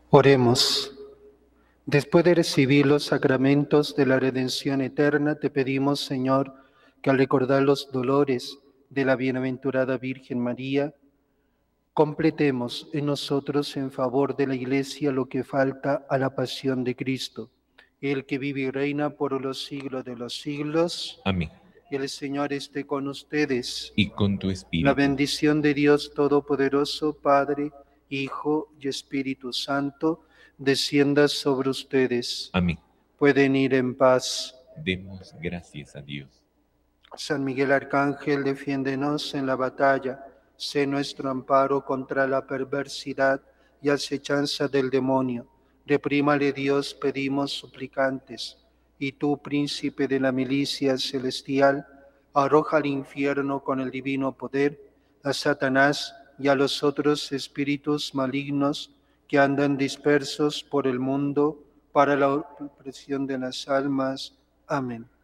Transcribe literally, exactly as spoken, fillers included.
Oremos. Después de recibir los sacramentos de la redención eterna, te pedimos, Señor, que al recordar los dolores de la bienaventurada Virgen María, completemos en nosotros en favor de la Iglesia lo que falta a la pasión de Cristo, el que vive y reina por los siglos de los siglos. Amén. El Señor esté con ustedes. Y con tu La espíritu. bendición de Dios Todopoderoso, Padre, Hijo y Espíritu Santo, descienda sobre ustedes. Amén. Pueden ir en paz. Demos gracias a Dios. San Miguel Arcángel, defiéndenos en la batalla. Sé nuestro amparo contra la perversidad y acechanza del demonio. Reprímale Dios, pedimos suplicantes. Y tú, príncipe de la milicia celestial, arroja al infierno con el divino poder a Satanás y a los otros espíritus malignos que andan dispersos por el mundo para la opresión de las almas. Amén.